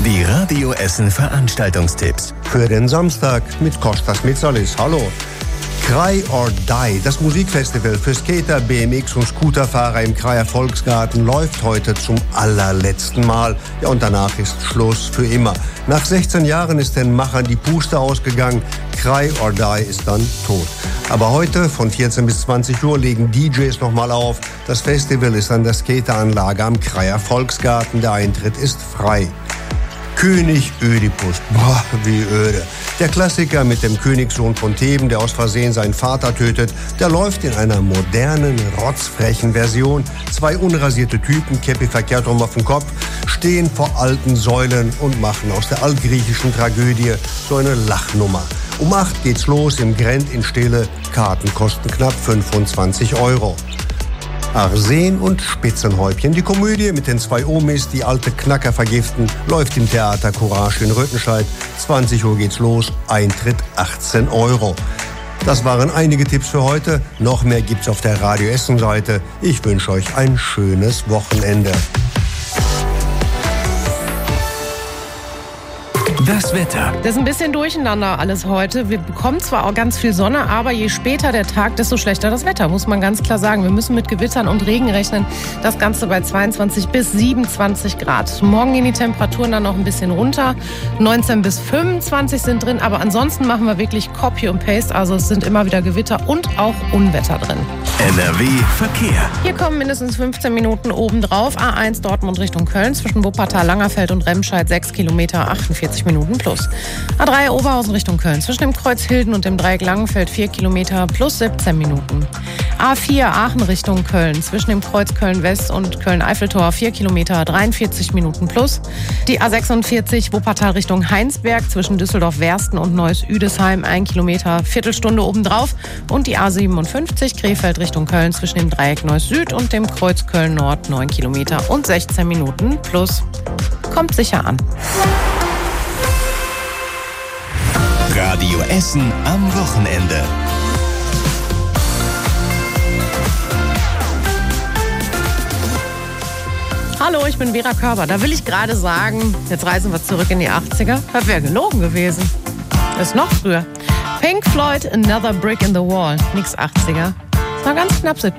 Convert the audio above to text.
Die Radio Essen Veranstaltungstipps. Für den Samstag mit Kostas Mitsalis. Hallo. Cry or Die, das Musikfestival für Skater, BMX und Scooterfahrer im Krayer Volksgarten, läuft heute zum allerletzten Mal. Ja, und danach ist Schluss für immer. Nach 16 Jahren ist den Machern die Puste ausgegangen. Cry or Die ist dann tot. Aber heute von 14 bis 20 Uhr legen DJs nochmal auf. Das Festival ist an der Skateranlage am Krayer Volksgarten. Der Eintritt ist frei. König Ödipus. Boah, wie öde. Der Klassiker mit dem Königssohn von Theben, der aus Versehen seinen Vater tötet, der läuft in einer modernen, rotzfrechen Version. 2 unrasierte Typen, Käppi verkehrt rum auf dem Kopf, stehen vor alten Säulen und machen aus der altgriechischen Tragödie so eine Lachnummer. Um 8 geht's los im Grend in Stille. Karten kosten knapp 25 €. Arsen und Spitzenhäubchen. Die Komödie mit den 2 Omis, die alte Knacker vergiften, läuft im Theater Courage in Rüttenscheid. 20 Uhr geht's los, Eintritt 18 €. Das waren einige Tipps für heute. Noch mehr gibt's auf der Radio Essen Seite. Ich wünsche euch ein schönes Wochenende. Das Wetter. Das ist ein bisschen durcheinander alles heute. Wir bekommen zwar auch ganz viel Sonne, aber je später der Tag, desto schlechter das Wetter, muss man ganz klar sagen. Wir müssen mit Gewittern und Regen rechnen. Das Ganze bei 22 bis 27 Grad. Morgen gehen die Temperaturen dann noch ein bisschen runter. 19 bis 25 sind drin, aber ansonsten machen wir wirklich Copy und Paste. Also es sind immer wieder Gewitter und auch Unwetter drin. NRW Verkehr. Hier kommen mindestens 15 Minuten obendrauf. A1 Dortmund Richtung Köln zwischen Wuppertal, Langerfeld und Remscheid 6 Kilometer, 48 Minuten plus. A3 Oberhausen Richtung Köln zwischen dem Kreuz Hilden und dem Dreieck Langenfeld 4 Kilometer plus 17 Minuten. A4 Aachen Richtung Köln zwischen dem Kreuz Köln West und Köln-Eiffeltor 4 Kilometer, 43 Minuten plus. Die A46 Wuppertal Richtung Heinsberg zwischen Düsseldorf-Wersten und Neuss-Üdesheim 1 Kilometer, Viertelstunde obendrauf. Und die A57 Krefeld Richtung Köln zwischen dem Dreieck Neuss-Süd und dem Kreuz Köln-Nord 9 Kilometer und 16 Minuten plus. Kommt sicher an. Radio Essen am Wochenende. Hallo, ich bin Vera Körber. Da will ich gerade sagen, jetzt reisen wir zurück in die 80er. Das wäre gelogen gewesen. Das ist noch früher. Pink Floyd, Another Brick in the Wall. Nix 80er. Das war ganz knapp 70er.